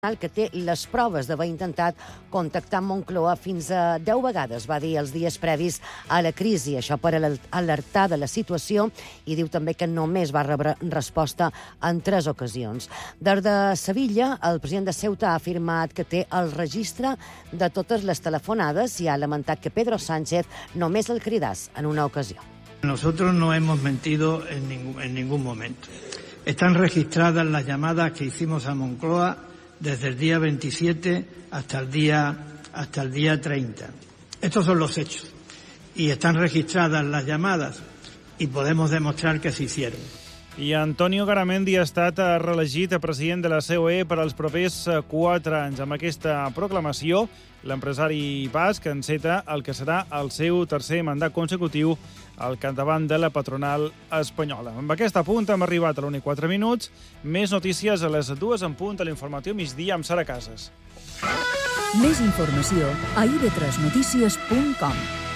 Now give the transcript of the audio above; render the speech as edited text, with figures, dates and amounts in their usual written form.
que té les proves d'haver intentat contactar amb Moncloa fins a 10 vegades, va dir els dies previs a la crisi, això per alertar de la situació, i diu també que només va rebre resposta en 3 ocasions. Des de Sevilla, el president de Ceuta ha afirmat que té el registre de totes les telefonades i ha lamentat que Pedro Sánchez només el cridàs en una ocasió. Nosotros no hemos mentido en ningún momento. Están registradas las llamadas que hicimos a Moncloa desde el día 27 hasta el día 30. Estos son los hechos. Y están registradas las llamadas y podemos demostrar que se hicieron. I Antonio Garamendi ha estat reelegit president de la COE per als propers 4 anys. Amb aquesta proclamació, l'empresari basc enceta el que serà el seu tercer mandat consecutiu al capdavant de la patronal espanyola. Amb aquest apunt hem arribat a l'1:04. Més notícies a les 2 en punt a l'informatiu migdia amb Sara Casas. Més informació a ib3notícies.com.